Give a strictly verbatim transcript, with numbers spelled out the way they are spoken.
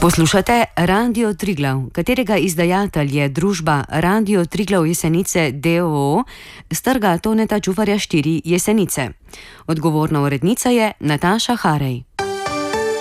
Poslušate Radio Triglav, katerega izdajatelj je družba Radio Triglav Jesenice d. o. o. s trga Toneta Čufarja štiri Jesenice. Odgovorna urednica je Nataša Harej.